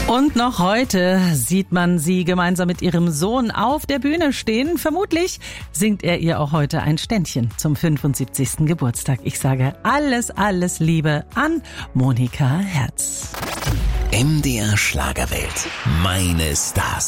Und noch heute sieht man sie gemeinsam mit ihrem Sohn auf der Bühne stehen. Vermutlich singt er ihr auch heute ein Ständchen zum 75. Geburtstag. Ich sage alles, alles Liebe an Monika Herz. MDR Schlagerwelt. Meine Stars.